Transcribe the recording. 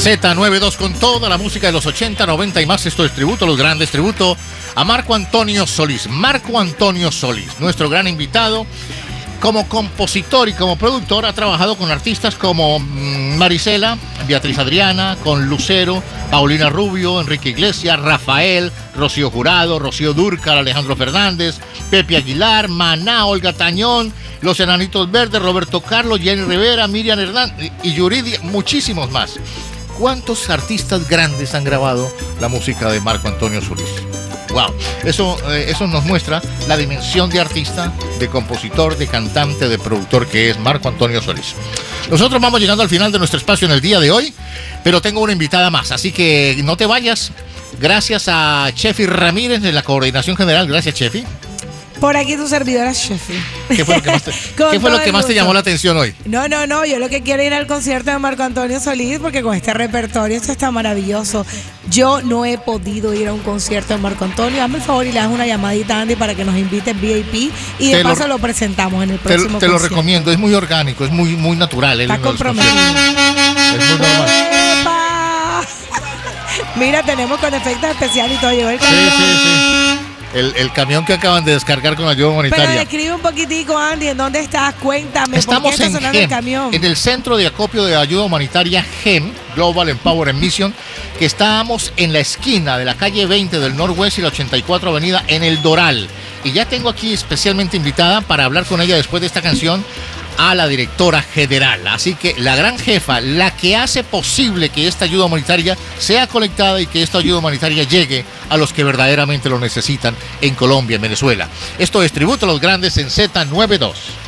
Z92 con toda la música de los 80, 90 y más. Esto es tributo, los grandes, tributo a Marco Antonio Solís. Marco Antonio Solís, nuestro gran invitado. Como compositor y como productor ha trabajado con artistas como Marisela, Beatriz Adriana, con Lucero, Paulina Rubio, Enrique Iglesias, Rafael, Rocío Jurado, Rocío Dúrcal, Alejandro Fernández, Pepe Aguilar, Maná, Olga Tañón, Los Enanitos Verdes, Roberto Carlos, Jenny Rivera, Miriam Hernández y Yuridia, muchísimos más. ¿Cuántos artistas grandes han grabado la música de Marco Antonio Solís? Wow, eso nos muestra la dimensión de artista, de compositor, de cantante, de productor que es Marco Antonio Solís. Nosotros vamos llegando al final de nuestro espacio en el día de hoy, pero tengo una invitada más, así que no te vayas. Gracias a Chefi Ramírez de la Coordinación General. Gracias, Chefi. Por aquí tu servidora, Chefi. ¿Qué fue lo que más te llamó la atención hoy? No, yo lo que quiero ir al concierto de Marco Antonio Solís, porque con este repertorio esto está maravilloso. Yo no he podido ir a un concierto de Marco Antonio. Hazme el favor y le das una llamadita a Andy para que nos invite en VIP y de paso lo presentamos en el próximo concierto. Te lo recomiendo, es muy orgánico, es muy natural. Está comprometido. Es muy normal. Mira, tenemos con efectos especiales y todo. Llegó el camión. Sí. El camión que acaban de descargar con ayuda humanitaria. Pero describe un poquitico, Andy, ¿en dónde estás? Cuéntame. Estamos ¿por qué está sonando GEM, el camión? en el Centro de Acopio de Ayuda Humanitaria GEM, Global Empowerment Mission, que estamos en la esquina de la calle 20 del Norwest y la 84 Avenida en El Doral. Y ya tengo aquí especialmente invitada para hablar con ella después de esta canción a la directora general. Así que la gran jefa, la que hace posible que esta ayuda humanitaria sea colectada y que esta ayuda humanitaria llegue a los que verdaderamente lo necesitan en Colombia, en Venezuela. Esto es Tributo a los Grandes en Z92.